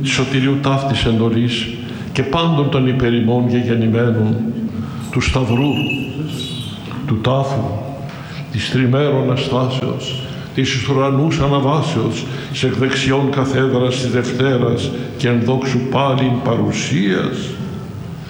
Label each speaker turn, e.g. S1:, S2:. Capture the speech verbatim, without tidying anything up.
S1: σωτηρίου ταύτης εντολής και πάντων των υπερημών γεγεννημένων, του Σταυρού, του τάφου, της τριμέρων αστάσεως, της εις ουρανούς αναβάσεως, σε εκ δεξιών καθέδρας της Δευτέρας και εν δόξου πάλιν παρουσίας,